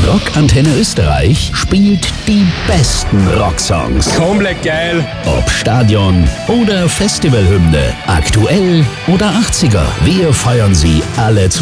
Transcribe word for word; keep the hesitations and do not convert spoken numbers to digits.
Rockantenne Österreich spielt die besten Rocksongs. Komplett geil. Ob Stadion oder Festivalhymne, aktuell oder achtziger, wir feiern sie alle zusammen.